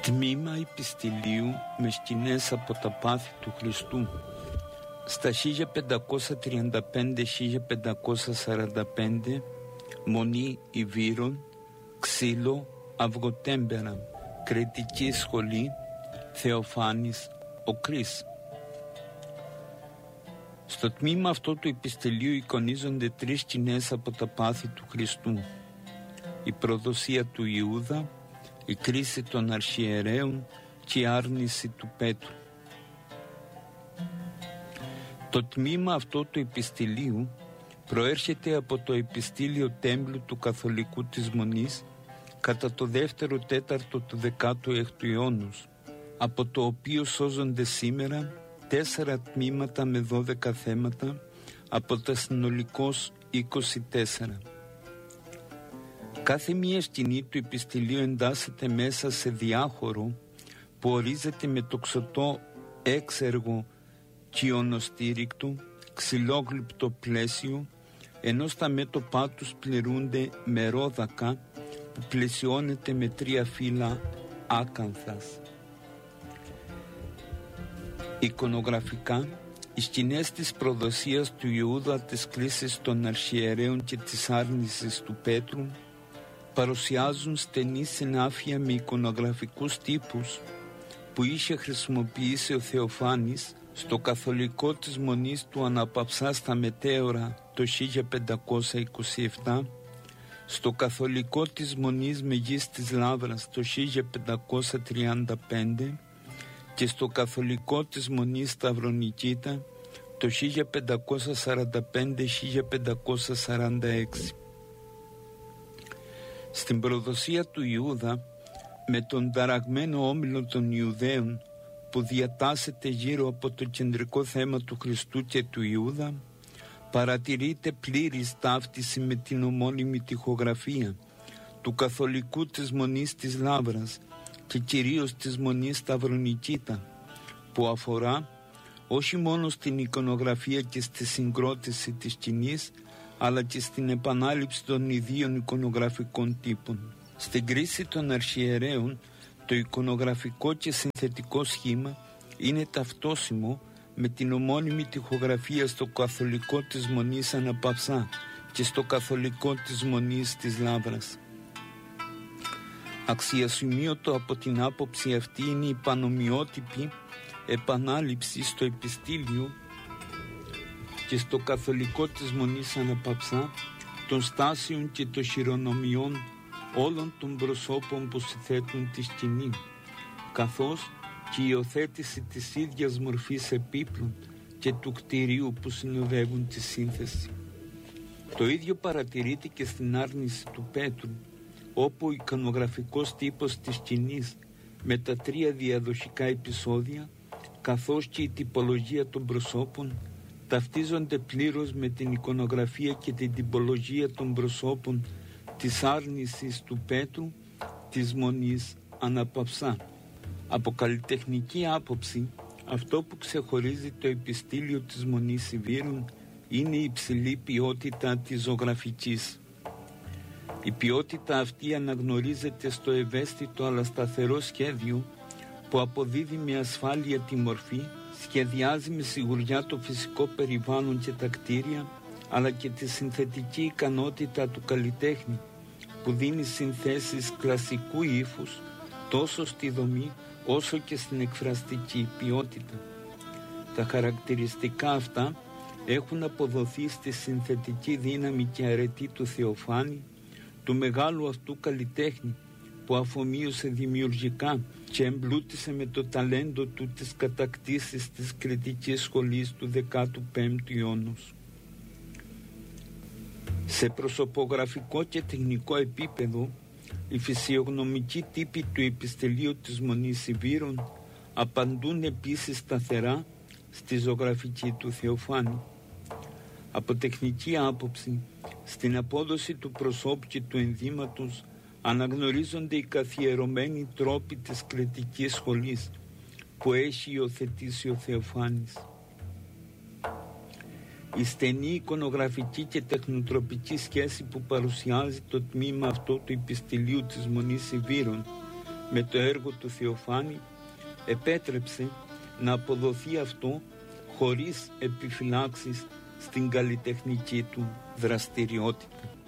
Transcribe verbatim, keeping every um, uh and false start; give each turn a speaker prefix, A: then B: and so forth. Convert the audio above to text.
A: Τμήμα επιστηλίου με σκηνές από τα πάθη του Χριστού. Στα χίλια πεντακόσια τριάντα πέντε με χίλια πεντακόσια σαράντα πέντε, Μονή Ιβύρων, Ξύλο, Αυγοτέμπερα, Κρητική Σχολή, Θεοφάνης, ο Κρίς. Στο τμήμα αυτό του επιστηλίου εικονίζονται τρεις σκηνές από τα πάθη του Χριστού: η προδοσία του Ιούδα, η κρίση των αρχιερέων και η άρνηση του Πέτρου. Το τμήμα αυτό του επιστηλίου προέρχεται από το επιστήλιο τέμπλου του Καθολικού της Μονής κατά το δεύτερο τέταρτο του δέκατου έκτου αιώνος, από το οποίο σώζονται σήμερα τέσσερα τμήματα με δώδεκα θέματα από τα συνολικώς είκοσι τέσσερα. Κάθε μία σκηνή του επιστηλίου εντάσσεται μέσα σε διάχωρο που ορίζεται με τοξωτό έξεργο κοιονοστήρικτο, ξυλόγλυπτο πλαίσιο, ενώ στα μέτωπά τους πληρούνται με ρόδακα που πλαισιώνεται με τρία φύλλα άκανθας. Εικονογραφικά, οι σκηνές της προδοσίας του Ιούδα, της κρίσης των αρχιερέων και της άρνησης του Πέτρου παρουσιάζουν στενή συνάφεια με εικονογραφικούς τύπους που είχε χρησιμοποιήσει ο Θεοφάνης στο καθολικό της Μονής του Αναπαυσά στα Μετέωρα το χίλια πεντακόσια είκοσι επτά, στο καθολικό της Μονής Μεγίστης Λαύρας το χίλια πεντακόσια τριάντα πέντε και στο καθολικό της Μονής Σταυρονικήτα το χίλια πεντακόσια σαράντα πέντε με χίλια πεντακόσια σαράντα έξι. Στην προδοσία του Ιούδα, με τον ταραγμένο όμιλο των Ιουδαίων που διατάσσεται γύρω από το κεντρικό θέμα του Χριστού και του Ιούδα, παρατηρείται πλήρης ταύτιση με την ομώνυμη τοιχογραφία του καθολικού της Μονής της Λαύρας και κυρίως της Μονής Σταυρονικήτα, που αφορά όχι μόνο στην εικονογραφία και στη συγκρότηση της σκηνής, αλλά και στην επανάληψη των ιδίων εικονογραφικών τύπων. Στην κρίση των αρχιερέων, το εικονογραφικό και συνθετικό σχήμα είναι ταυτόσιμο με την ομώνυμη τοιχογραφία στο καθολικό της Μονής Αναπαυσά και στο καθολικό της Μονής της Λαύρας. Αξιοσημείωτο από την άποψη αυτή είναι η πανομοιότυπη επανάληψη στο επιστήλιο και στο καθολικό της Μονής Αναπαυσά των στάσεων και των χειρονομιών όλων των προσώπων που συθέτουν τη σκηνή, καθώς και η υιοθέτηση της ίδιας μορφής επίπλων και του κτηρίου που συνοδεύουν τη σύνθεση. Το ίδιο παρατηρείται και στην άρνηση του Πέτρου, όπου ο εικονογραφικός τύπος της σκηνής με τα τρία διαδοχικά επεισόδια, καθώς και η τυπολογία των προσώπων, ταυτίζονται πλήρως με την εικονογραφία και την τυπολογία των προσώπων της άρνησης του Πέτρου της Μονής Αναπαυσά. Από καλλιτεχνική άποψη, αυτό που ξεχωρίζει το επιστήλιο της Μονής Ιβύρων είναι η υψηλή ποιότητα της ζωγραφικής. Η ποιότητα αυτή αναγνωρίζεται στο ευαίσθητο αλλά σταθερό σχέδιο που αποδίδει με ασφάλεια τη μορφή, σχεδιάζει με σιγουριά το φυσικό περιβάλλον και τα κτίρια, αλλά και τη συνθετική ικανότητα του καλλιτέχνη που δίνει συνθέσεις κλασικού ύφους τόσο στη δομή όσο και στην εκφραστική ποιότητα. Τα χαρακτηριστικά αυτά έχουν αποδοθεί στη συνθετική δύναμη και αρετή του Θεοφάνη, του μεγάλου αυτού καλλιτέχνη που αφομοίωσε δημιουργικά και εμπλούτησε με το ταλέντο του τις κατακτήσεις της κριτικής σχολής του δέκατου πέμπτου αιώνος. Σε προσωπογραφικό και τεχνικό επίπεδο, οι φυσιογνωμικοί τύποι του επιστηλίου της Μονής Ιβύρων απαντούν επίσης σταθερά στη ζωγραφική του Θεοφάνη. Από τεχνική άποψη, στην απόδοση του προσώπου και του ενδύματος αναγνωρίζονται οι καθιερωμένοι τρόποι της κριτικής σχολής που έχει υιοθετήσει ο Θεοφάνης. Η στενή εικονογραφική και τεχνοτροπική σχέση που παρουσιάζει το τμήμα αυτό του επιστηλίου της Μονής Ιβύρων με το έργο του Θεοφάνη επέτρεψε να αποδοθεί αυτό χωρίς επιφυλάξεις στην καλλιτεχνική του δραστηριότητα.